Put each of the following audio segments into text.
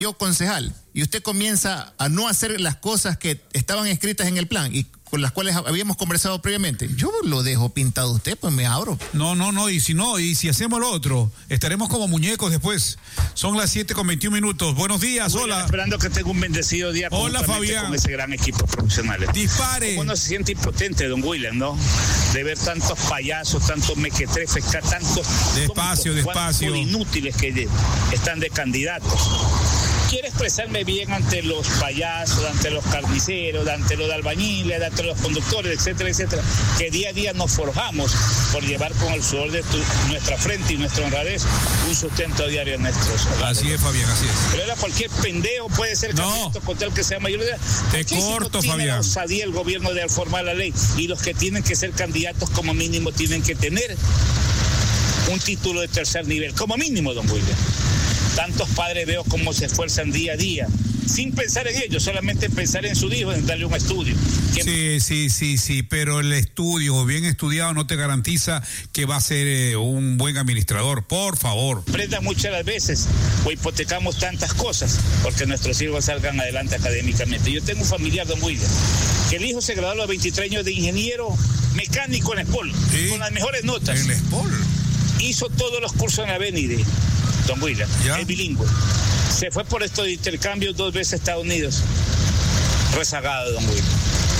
yo concejal y usted comienza a no hacer las cosas que estaban escritas en el plan y con las cuales habíamos conversado previamente, yo lo dejo pintado a usted, pues me abro. No, y si hacemos lo otro, estaremos como muñecos después. Son las 7:21. Buenos días, hola. Esperando que tenga un bendecido día. Hola, Fabián. Con ese gran equipo profesional. Dispare. Uno se siente impotente, don William, ¿no? De ver tantos payasos, tantos mequetrefes, tantos... Despacio. Inútiles que están de candidatos. Quiero expresarme bien ante los payasos, ante los carniceros, ante los albañiles, ante los conductores, etcétera, etcétera, que día a día nos forjamos por llevar con el sudor de nuestra frente y nuestra honradez un sustento diario en nuestros hogares. Así es, Fabián, así es. Pero era cualquier pendejo puede ser candidato con tal que sea mayor de edad. Te corto, Fabián. La osadía el gobierno de formar la ley, y los que tienen que ser candidatos como mínimo tienen que tener un título de tercer nivel, como mínimo, don William. Tantos padres veo cómo se esfuerzan día a día, sin pensar en ellos, solamente pensar en su hijo, en darle un estudio. Sí, pero el estudio bien estudiado no te garantiza que va a ser un buen administrador, por favor. Prenda muchas las veces, o hipotecamos tantas cosas, porque nuestros hijos salgan adelante académicamente. Yo tengo un familiar, don William, que el hijo se graduó a los 23 años de ingeniero mecánico en Espol, ¿sí? Con las mejores notas. ¿En Espol? Hizo todos los cursos en la Avenida. Don William, es bilingüe. Se fue por estos intercambios 2 veces a Estados Unidos. Rezagado, don William.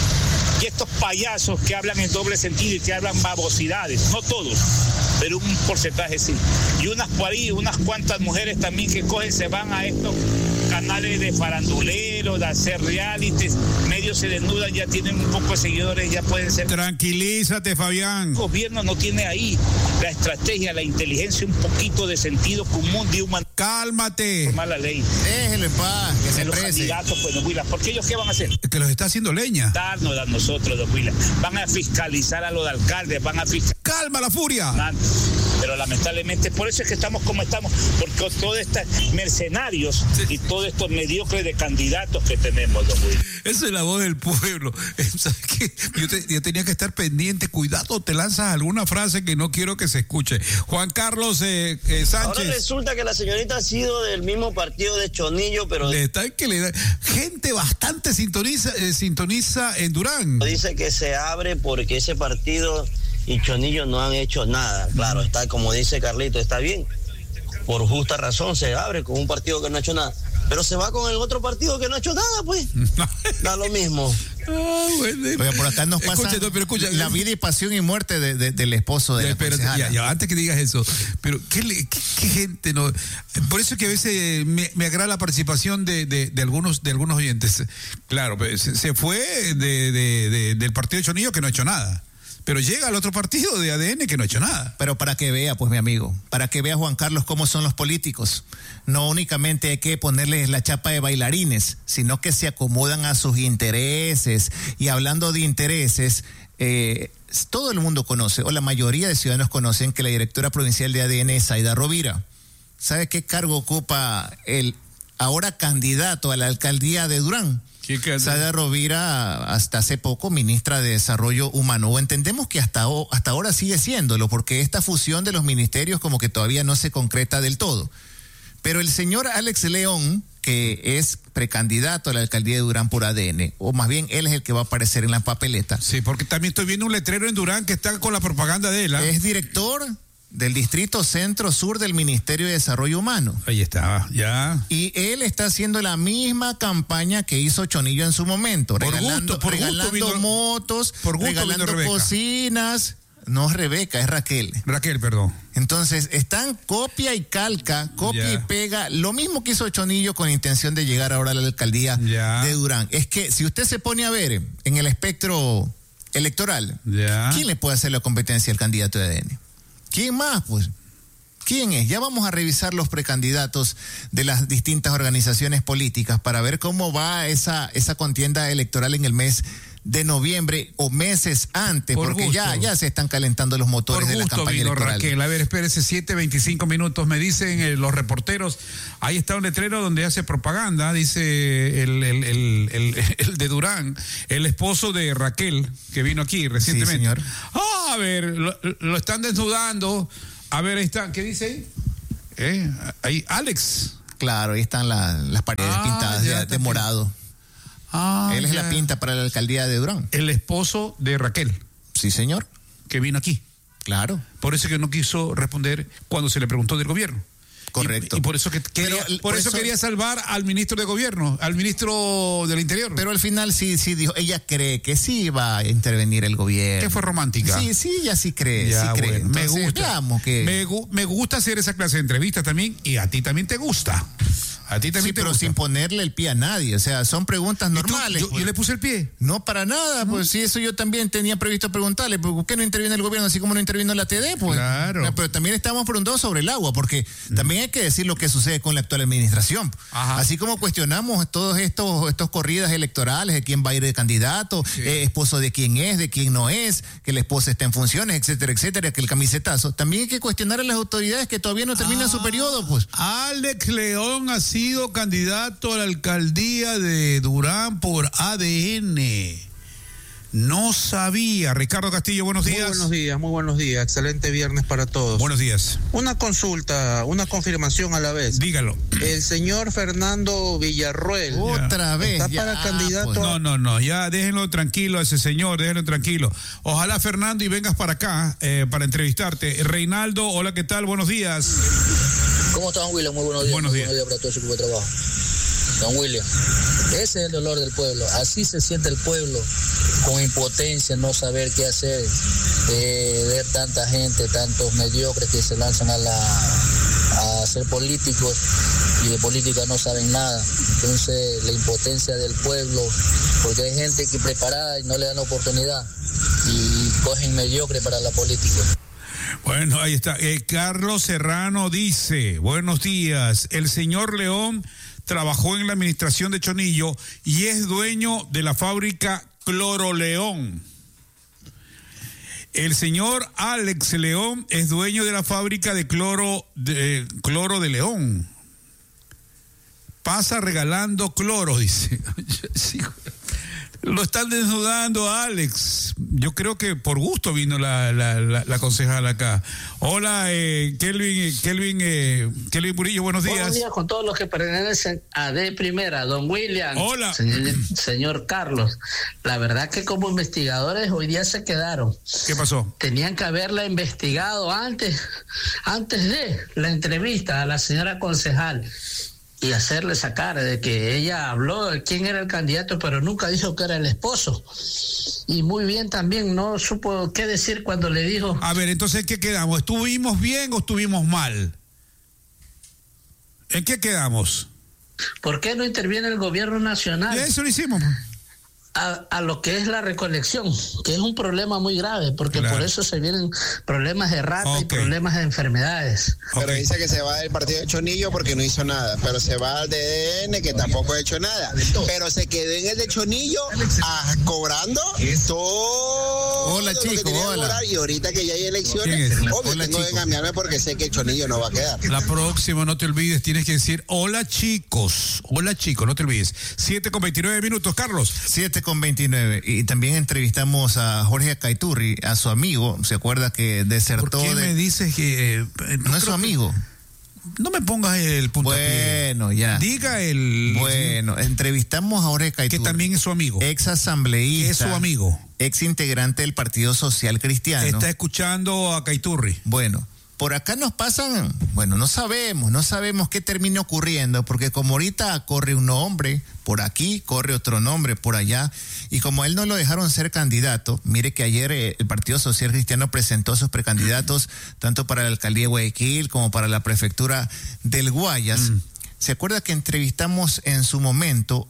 Y estos payasos que hablan en doble sentido y que hablan babosidades, no todos, pero un porcentaje sí. Y unas cuantas mujeres también que cogen, se van a estos canales de faranduleros, de hacer realities, medios se desnudan, ya tienen un poco de seguidores, ya pueden ser... Tranquilízate, Fabián. El gobierno no tiene ahí la estrategia, la inteligencia, un poquito de sentido común de humanidad. Cálmate. Mala ley. Déjelo en paz, que se los candidatos, pues, don William, ¿por qué ellos qué van a hacer? Que los está haciendo leña. Darnos a nosotros, don William. Van a fiscalizar a los alcaldes, van a fiscalizar... Calma la furia. Pero lamentablemente, por eso es que estamos como estamos, porque todos estos mercenarios y todos estos mediocres de candidatos que tenemos, don William. Esa es la voz del pueblo. ¿Sabes qué? Yo tenía que estar pendiente. Cuidado, te lanzas alguna frase que no quiero que se escuche. Juan Carlos Sánchez. Ahora resulta que la señorita ha sido del mismo partido de Chonillo, pero... Gente bastante sintoniza en Durán. Dice que se abre porque ese partido y Chonillo no han hecho nada. Claro, está como dice Carlito, está bien. Por justa razón se abre con un partido que no ha hecho nada. Pero se va con el otro partido que no ha hecho nada, pues. Da lo mismo. Oiga, por acá nos pasa escucha, la vida y pasión y muerte del esposo de la concejala. Ya, antes que digas eso, pero ¿qué gente no? Por eso es que a veces me agrada la participación de algunos oyentes. Claro, se fue del partido de Chonillo que no ha hecho nada. Pero llega al otro partido de ADN que no ha hecho nada. Pero para que vea, pues mi amigo, para que vea Juan Carlos cómo son los políticos. No únicamente hay que ponerles la chapa de bailarines, sino que se acomodan a sus intereses. Y hablando de intereses, todo el mundo conoce, o la mayoría de ciudadanos conocen, que la directora provincial de ADN es Zaida Rovira. ¿Sabe qué cargo ocupa el ahora candidato a la alcaldía de Durán? Zaida Rovira, hasta hace poco, ministra de Desarrollo Humano. Entendemos que hasta ahora sigue siéndolo, porque esta fusión de los ministerios como que todavía no se concreta del todo. Pero el señor Alex León, que es precandidato a la alcaldía de Durán por ADN, o más bien él es el que va a aparecer en la papeleta. Sí, porque también estoy viendo un letrero en Durán que está con la propaganda de él. Es director del Distrito Centro Sur del Ministerio de Desarrollo Humano. Ahí está, ya. Y él está haciendo la misma campaña que hizo Chonillo en su momento, regalando motos, regalando cocinas. No es Rebeca, es Raquel. Raquel, perdón. Entonces, están copia y calca, copia y pega, lo mismo que hizo Chonillo con intención de llegar ahora a la alcaldía de Durán. Es que si usted se pone a ver en el espectro electoral, ¿quién le puede hacer la competencia al candidato de ADN? ¿Quién más, pues? ¿Quién es? Ya vamos a revisar los precandidatos de las distintas organizaciones políticas para ver cómo va esa contienda electoral en el mes de noviembre o meses antes, porque ya se están calentando los motores de la campaña electoral. Raquel, a ver, espérese, 7:25, me dicen los reporteros, ahí está un letrero donde hace propaganda, dice el de Durán, el esposo de Raquel, que vino aquí recientemente. Sí, señor. A ver, lo están desnudando, a ver, ahí está, ¿qué dice ahí? Ahí, Alex Claro, ahí están las paredes pintadas de morado. Él es la pinta para la alcaldía de Durán. El esposo de Raquel. Sí, señor. Que vino aquí. Claro. Por eso que no quiso responder cuando se le preguntó del gobierno. Correcto. Y por eso quería salvar al ministro de gobierno, al ministro del Interior. Pero al final sí dijo, ella cree que sí iba a intervenir el gobierno. Que fue romántica. Sí, ella sí cree. Ya, sí cree. Bueno, Entonces, me gusta. Me gusta hacer esa clase de entrevistas también, y a ti también te gusta. A ti también sí, pero sin ponerle el pie a nadie. O sea, son preguntas normales. Yo le puse el pie. No, para nada. ¿No? Pues sí, eso yo también tenía previsto preguntarle. ¿Por qué no interviene el gobierno así como no intervino la TD? Pues. Claro. Pero también estamos preguntando sobre el agua, porque también hay que decir lo que sucede con la actual administración. Ajá. Así como cuestionamos todos estos corridas electorales de quién va a ir de candidato, esposo de quién es, de quién no es, que la esposa está en funciones, etcétera, que el camisetazo. También hay que cuestionar a las autoridades que todavía no terminan su periodo, pues. Alex León ha sido candidato a la alcaldía de Durán por ADN. No sabía. Ricardo Castillo, buenos días. Muy buenos días. Excelente viernes para todos. Buenos días. Una consulta, una confirmación a la vez. Dígalo. El señor Fernando Villarroel. Otra vez. ¿Está para candidato? Pues. No, ya déjenlo tranquilo a ese señor, déjenlo tranquilo. Ojalá, Fernando, y vengas para acá para entrevistarte. Reinaldo, hola, ¿qué tal? Buenos días. ¿Cómo estás, William? Muy buenos días. Buenos días para todo su equipo de trabajo. Don William, ese es el dolor del pueblo. Así se siente el pueblo, con impotencia, no saber qué hacer, ver tanta gente, tantos mediocres que se lanzan a ser políticos y de política no saben nada. Entonces, la impotencia del pueblo, porque hay gente que preparada y no le dan oportunidad y cogen mediocre para la política. Bueno, ahí está. Carlos Serrano dice, buenos días, el señor León trabajó en la administración de Chonillo y es dueño de la fábrica Cloro León. El señor Alex León es dueño de la fábrica de cloro de León. Pasa regalando cloro, dice. Lo están desnudando a Alex. Yo creo que por gusto vino la concejal acá. Hola, Kelvin Murillo, buenos días. Buenos días con todos los que pertenecen a D Primera. Don William. Hola. Señor Carlos. La verdad que como investigadores hoy día se quedaron. ¿Qué pasó? Tenían que haberla investigado antes de la entrevista a la señora concejal. Y hacerle sacar de que ella habló de quién era el candidato, pero nunca dijo que era el esposo. Y muy bien también, no supo qué decir cuando le dijo... A ver, entonces, ¿qué quedamos? ¿Estuvimos bien o estuvimos mal? ¿En qué quedamos? ¿Por qué no interviene el gobierno nacional? Y eso lo hicimos. A lo que es la recolección, que es un problema muy grave, porque por eso se vienen problemas de rata y problemas de enfermedades. Pero dice que se va del partido de Chonillo porque no hizo nada, pero se va al DDN que tampoco ha hecho nada, pero se quedó en el de Chonillo cobrando todo. Hola, chico, hola. Y ahorita que ya hay elecciones, obvio tengo que cambiarme porque sé que el Chonillo no va a quedar. La próxima, no te olvides, tienes que decir hola chicos, no te olvides. 7:29, Carlos. 7:29. Y también entrevistamos a Jorge Acaiturri, a su amigo. ¿Se acuerda que desertó? ¿Por qué me dices que no es su amigo? No me pongas el puntapié. Bueno, ya. Diga el... Bueno, entrevistamos a Jorge Acaiturri. Que también es su amigo. Ex asambleísta. Que es su amigo. Ex integrante del Partido Social Cristiano. Está escuchando a Acaiturri. Bueno. Por acá nos pasan, no sabemos qué termina ocurriendo, porque como ahorita corre un nombre por aquí, corre otro nombre por allá, y como a él no lo dejaron ser candidato, mire que ayer el Partido Social Cristiano presentó sus precandidatos, tanto para la alcaldía de Guayaquil como para la prefectura del Guayas. ¿Se acuerda que entrevistamos en su momento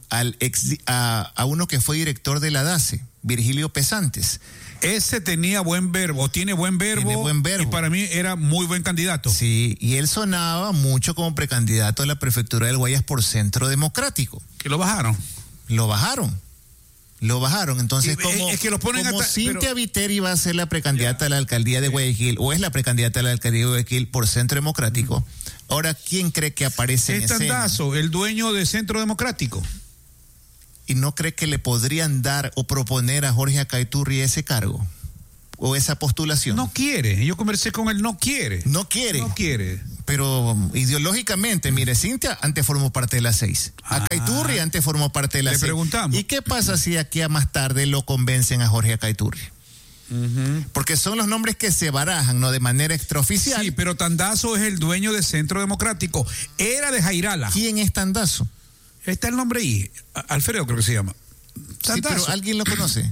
a uno que fue director de la DACE, Virgilio Pesantes? Ese tenía buen verbo, tiene buen verbo, y para mí era muy buen candidato. Sí, y él sonaba mucho como precandidato a la prefectura del Guayas por Centro Democrático. ¿Que lo bajaron? Lo bajaron, entonces es que lo ponen como Cintia Viteri va a ser la precandidata a la alcaldía de Guayaquil, o es la precandidata a la alcaldía de Guayaquil por Centro Democrático, ahora, ¿quién cree que aparece en escena? Tandazo, el dueño de Centro Democrático. ¿Y no cree que le podrían dar o proponer a Jorge Acaiturri ese cargo? ¿O esa postulación? No quiere. Yo conversé con él, no quiere. ¿No quiere? No quiere. pero ideológicamente, mire, Cintia antes formó parte de la 6. Acaiturri antes formó parte de la 6. Le preguntamos. ¿Y qué pasa si aquí a más tarde lo convencen a Jorge Acaiturri? Porque son los nombres que se barajan, ¿no? De manera extraoficial. Sí, pero Tandazo es el dueño de Centro Democrático. Era de Jairala. ¿Quién es Tandazo? Está el nombre ahí. Alfredo creo que se llama. Tandazo. Sí, pero ¿alguien lo conoce?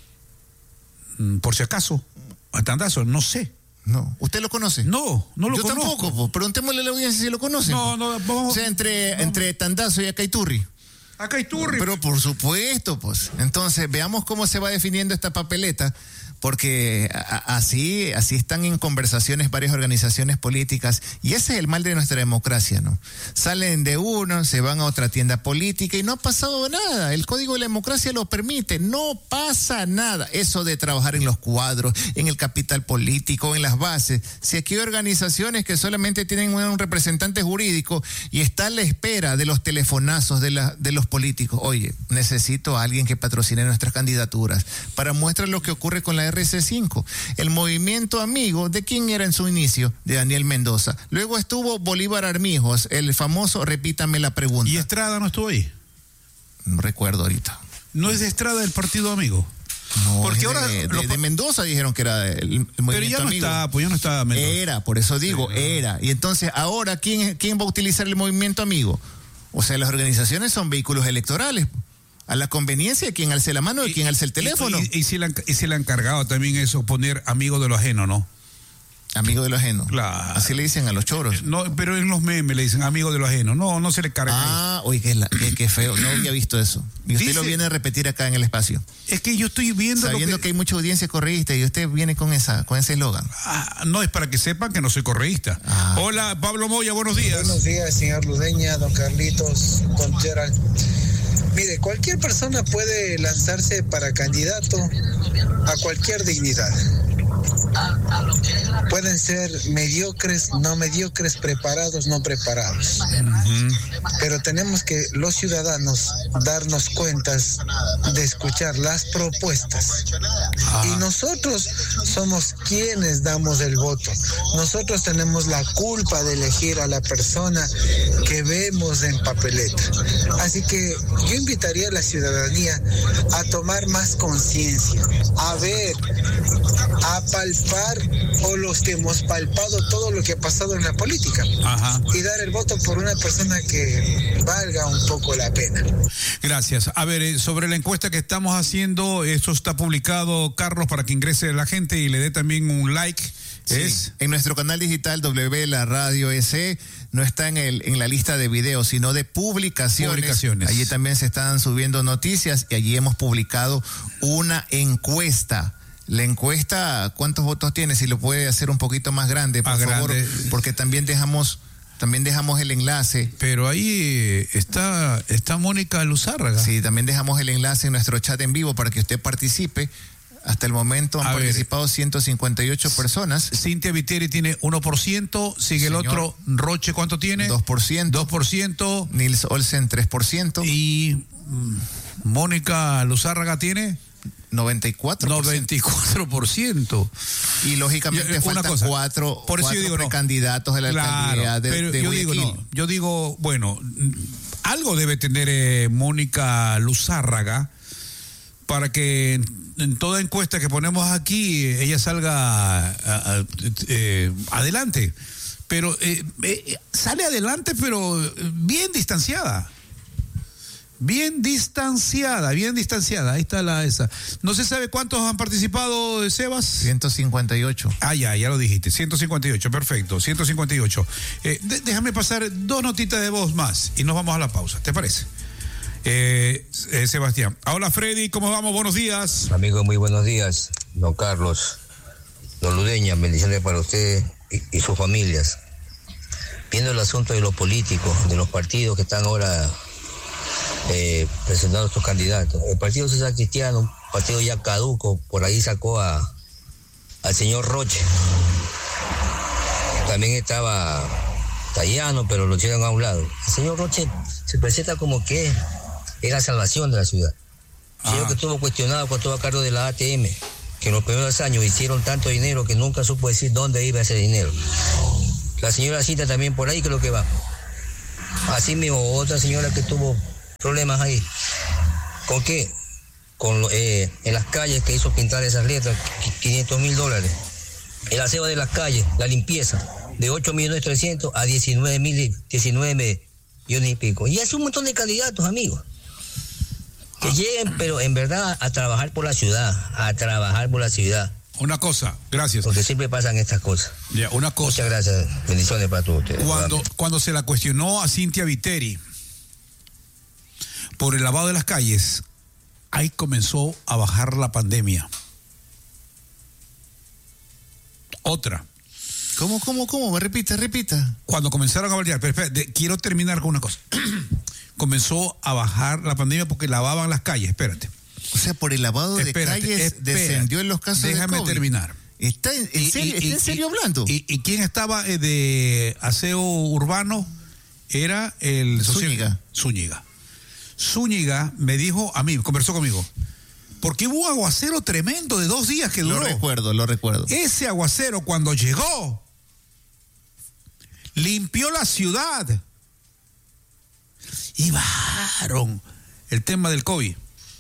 Por si acaso. A Tandazo, no sé. No. ¿Usted lo conoce? No lo Yo conozco. Tampoco. Preguntémosle a la audiencia si lo conoce. No, vamos. O sea, entre Tandazo y Acaiturri. Acaiturri. Pero por supuesto, pues. Entonces, veamos cómo se va definiendo esta papeleta, porque así están en conversaciones varias organizaciones políticas, y ese es el mal de nuestra democracia, ¿no? Salen de uno, se van a otra tienda política y no ha pasado nada. El Código de la Democracia lo permite, no pasa nada. Eso de trabajar en los cuadros, en el capital político, en las bases. Si aquí hay organizaciones que solamente tienen un representante jurídico y está a la espera de los telefonazos de los políticos. Oye, necesito a alguien que patrocine nuestras candidaturas. Para muestra lo que ocurre con la RC5. El movimiento amigo, ¿de quién era en su inicio? De Daniel Mendoza. Luego estuvo Bolívar Armijos, el famoso repítame la pregunta. ¿Y Estrada no estuvo ahí? No recuerdo ahorita. ¿No es de Estrada el partido amigo? No, porque ahora de Mendoza dijeron que era el movimiento pero ya no amigo. está, pues ya no está Mendoza. Era, por eso digo, sí, era. Y entonces, ahora, ¿quién va a utilizar el movimiento amigo? O sea, las organizaciones son vehículos electorales. A la conveniencia de quien alce la mano, de quien alce el teléfono. Y si le han cargado también eso, poner amigo de lo ajeno, ¿no? Amigo de lo ajeno. Claro. Así le dicen a los choros. No, pero en los memes le dicen amigo de lo ajeno. No se le carga. Ah, oye, qué feo. No había visto eso. Y usted lo viene a repetir acá en el espacio. Es que yo estoy viendo. Sabiendo que hay mucha audiencia correísta y usted viene con ese eslogan. No, es para que sepan que no soy correísta. Hola, Pablo Moya, buenos días. Buenos días, señor Ludeña, don Carlitos, don Gerald. Mire, cualquier persona puede lanzarse para candidato a cualquier dignidad. Pueden ser mediocres, no mediocres, preparados, no preparados. Pero tenemos que los ciudadanos darnos cuentas de escuchar las propuestas. Y nosotros somos quienes damos el voto. Nosotros tenemos la culpa de elegir a la persona que vemos en papeleta. Así que yo invitaría a la ciudadanía a tomar más conciencia, a ver, a palpar, o los que hemos palpado todo lo que ha pasado en la política. Y dar el voto por una persona que valga un poco la pena. Gracias. A ver, sobre la encuesta que estamos haciendo, esto está publicado, Carlos, para que ingrese la gente y le dé también un like. Sí, en nuestro canal digital W La Radio SE, no está en la lista de videos, sino de publicaciones. Allí también se están subiendo noticias y allí hemos publicado una encuesta. La encuesta, ¿cuántos votos tiene? Si lo puede hacer un poquito más grande, por favor, porque también dejamos el enlace. Pero ahí está Mónica Luzárraga. Sí, también dejamos el enlace en nuestro chat en vivo para que usted participe. Hasta el momento han participado 158 personas. Cintia Viteri tiene 1%, sigue el otro, Roche, ¿cuánto tiene? 2%. Nils Olsen, 3%. Y Mónica Luzárraga tiene 94%. Y lógicamente faltan cuatro precandidatos a la alcaldía de Guayaquil. Yo digo, bueno, algo debe tener Mónica Luzárraga para que en toda encuesta que ponemos aquí ella salga adelante. Pero sale adelante, pero bien distanciada. Bien distanciada. Ahí está esa. No se sabe cuántos han participado, Sebas. 158. Ya lo dijiste. 158, perfecto. 158. Déjame pasar 2 notitas de voz más y nos vamos a la pausa. ¿Te parece? Sebastián. Hola, Freddy, ¿cómo vamos? Buenos días. Amigo, muy buenos días. Don Carlos, don Ludeña, bendiciones para usted y sus familias. Viendo el asunto de los políticos, de los partidos que están ahora presentando estos candidatos. El Partido Social Cristiano, un partido ya caduco, por ahí sacó al señor Roche. También estaba Tallano, pero lo echaron a un lado. El señor Roche se presenta como que es la salvación de la ciudad. Señor que estuvo cuestionado cuando estuvo a cargo de la ATM, que en los primeros años hicieron tanto dinero que nunca supo decir dónde iba ese dinero. La señora Cita también por ahí creo que va. Así mismo, otra señora que tuvo problemas ahí. ¿Con qué? En las calles que hizo pintar esas letras, $500,000. El aseo de las calles, la limpieza, de 8.300.000 a 19 millones y pico. Y es un montón de candidatos, amigos. Que lleguen, pero en verdad, a trabajar por la ciudad, Una cosa, gracias. Porque siempre pasan estas cosas. Ya, una cosa. Muchas gracias, bendiciones para todos ustedes. Cuando se la cuestionó a Cynthia Viteri por el lavado de las calles, ahí comenzó a bajar la pandemia. Otra. ¿Cómo? Repita. Cuando comenzaron a variar, pero espérate, quiero terminar con una cosa. Comenzó a bajar la pandemia porque lavaban las calles, espérate. O sea, por el lavado de calles descendió en los casos de COVID. Déjame terminar. ¿Está en serio hablando? ¿Y quién estaba de aseo urbano? Era el Zúñiga. Zúñiga me dijo a mí, conversó conmigo, porque hubo un aguacero tremendo de 2 días que duró. Lo recuerdo. Ese aguacero cuando llegó, limpió la ciudad y bajaron el tema del COVID.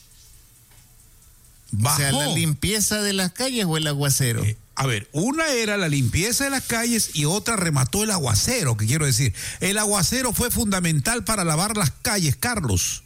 Bajó. O sea, ¿la limpieza de las calles o el aguacero? A ver, una era la limpieza de las calles y otra remató el aguacero, que quiero decir. El aguacero fue fundamental para lavar las calles, Carlos.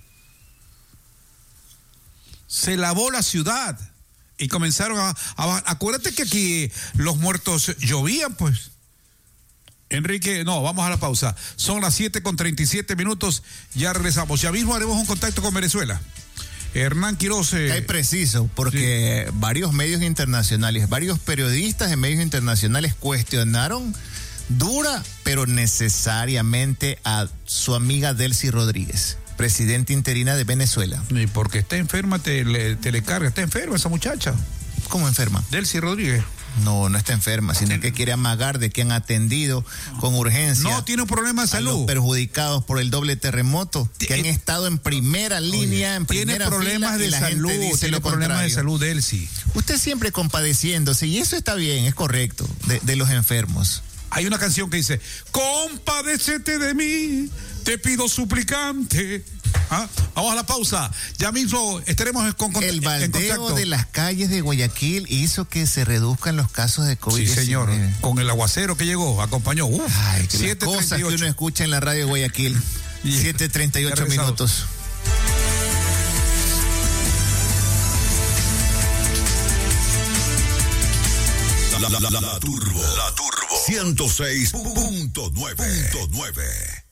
Se lavó la ciudad y comenzaron a acuérdate que aquí los muertos llovían, pues. Enrique, no, vamos a la pausa. Son las 7:37, ya regresamos. Ya mismo haremos un contacto con Venezuela. Hernán Quiroz. Es preciso, porque varios medios internacionales, varios periodistas en medios internacionales cuestionaron dura, pero necesariamente a su amiga Delcy Rodríguez, presidenta interina de Venezuela. Y porque está enferma, te le carga. Está enferma esa muchacha. ¿Cómo enferma? Delcy Rodríguez. No está enferma, sino que quiere amagar de que han atendido con urgencia. No, tiene un problema de salud. A los perjudicados por el doble terremoto, que han estado en primera línea, en primera fila. Tiene problemas de salud, Delcy. Usted siempre compadeciéndose, y eso está bien, es correcto, de los enfermos. Hay una canción que dice, compadécete de mí, te pido suplicante. Vamos a la pausa. Ya mismo estaremos en contacto. El baldeo de las calles de Guayaquil hizo que se reduzcan los casos de COVID-19. Sí, señor. Con el aguacero que llegó, acompañó. Ay, que cosas que uno escucha en la radio de Guayaquil. 7:38. La Turbo 106.9.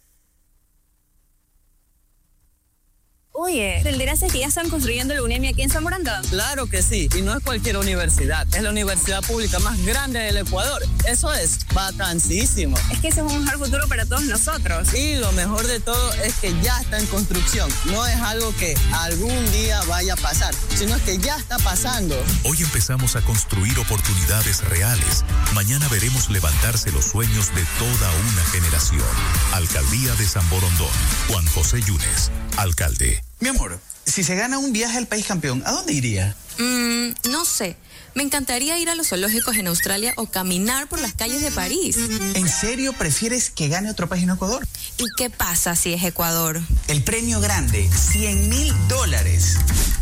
Oye, ¿te enteraste que ya están construyendo la UNEMI aquí en San Borondón? Claro que sí, y no es cualquier universidad, es la universidad pública más grande del Ecuador. Eso es vacancísimo. Es que ese es un mejor futuro para todos nosotros. Y lo mejor de todo es que ya está en construcción. No es algo que algún día vaya a pasar, sino es que ya está pasando. Hoy empezamos a construir oportunidades reales. Mañana veremos levantarse los sueños de toda una generación. Alcaldía de San Borondón. Juan José Yunes, alcalde. Mi amor, si se gana un viaje al país campeón, ¿a dónde iría? No sé. Me encantaría ir a los zoológicos en Australia o caminar por las calles de París. ¿En serio prefieres que gane otro país en Ecuador? ¿Y qué pasa si es Ecuador? El premio grande, $100,000.